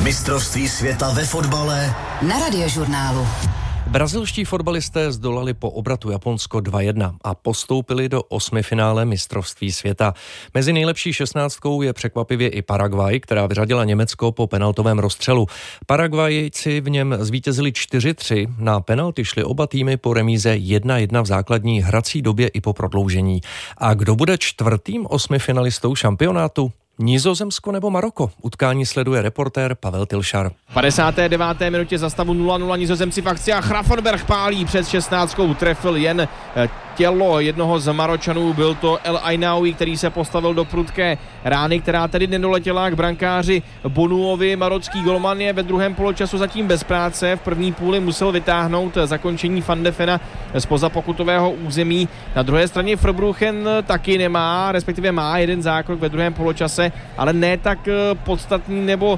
Mistrovství světa ve fotbale na Radiožurnálu. Brazilští fotbalisté zdolali po obratu Japonsko 2-1 a postoupili do osmifinále mistrovství světa. Mezi nejlepší 16 je překvapivě i Paraguay, která vyřadila Německo po penaltovém rozstřelu. Paraguayci v něm zvítězili 4-3, na penalty šly oba týmy po remíze 1-1 v základní hrací době i po prodloužení. A kdo bude čtvrtým osmifinalistou šampionátu? Nizozemsko nebo Maroko? Utkání sleduje reportér Pavel Tilšar. V 59. minutě za stavu 0-0 Nizozemci v akci a Grafenberg pálí před 16. Trefil jen tělo jednoho z Maročanů, byl to El Ainaoui, který se postavil do prudké rány, která tedy nedoletěla k brankáři Bonuovi. Marocký golman je ve druhém poločasu zatím bez práce, v první půli musel vytáhnout zakončení Van de Vena zpoza pokutového území. Na druhé straně Verbruggen taky nemá, respektive má jeden zákrok ve druhém poločase, ale ne tak podstatný nebo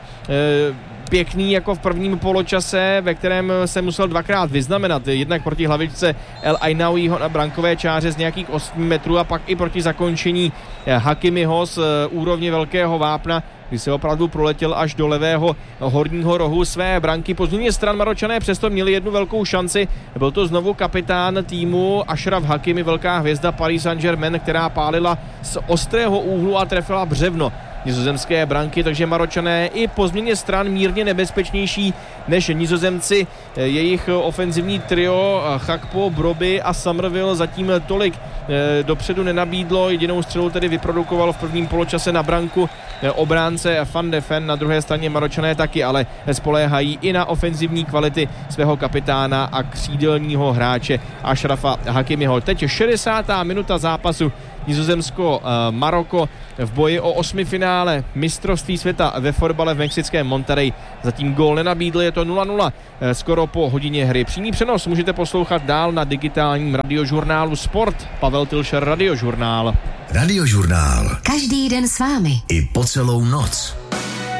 pěkný jako v prvním poločase, ve kterém se musel dvakrát vyznamenat, jednak proti hlavičce El Ainauiho na brankové čáře z nějakých 8 metrů a pak i proti zakončení Hakimiho z úrovně velkého vápna, kdy se opravdu proletěl až do levého horního rohu své branky. Po změně stran Maročané přesto měli jednu velkou šanci. Byl to znovu kapitán týmu Achraf Hakimi, velká hvězda Paris Saint-Germain, která pálila z ostrého úhlu a trefila břevno nizozemské branky, takže Maročané i po změně stran mírně nebezpečnější než Nizozemci. Jejich ofenzivní trio Chakpo, Broby a Somerville zatím tolik dopředu nenabídlo. Jedinou střelu tedy vyprodukoval v prvním poločase na branku obránce Van de Ven. Na druhé straně Maročané taky ale spoléhají i na ofenzivní kvality svého kapitána a křídelního hráče Ašrafa Hakimiho. Teď 60. minuta zápasu Nizozemsko-Maroko v boji o osmifinále mistrovství světa ve fotbale v mexickém Monterrey. Zatím gól nenabídl, je to 0-0 skoro po hodině hry. Přímý přenos můžete poslouchat dál na digitálním radiožurnálu Sport. Pavel Tilšer, Radiožurnál. Radiožurnál. Každý den s vámi. I po celou noc.